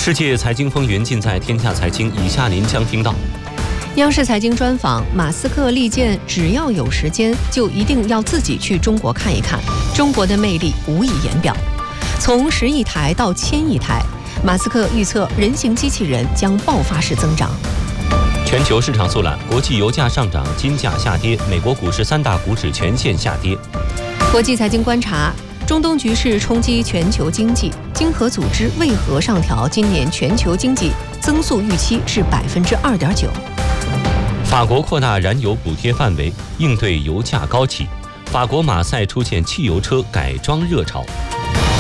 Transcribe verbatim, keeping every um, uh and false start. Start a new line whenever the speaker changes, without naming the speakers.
世界财经风云尽在天下财经，以下您将听到：
央视财经专访，马斯克力荐只要有时间，就一定要自己去中国看一看，中国的魅力无以言表。从十亿台到千亿台，马斯克预测人形机器人将爆发式增长。
全球市场速览，国际油价上涨，金价下跌，美国股市三大股指全线下跌。
国际财经观察，中东局势冲击全球经济，经合组织为何上调今年全球经济增速预期至百分之二点九？
法国扩大燃油补贴范围，应对油价高企。法国马赛出现汽油车改装热潮。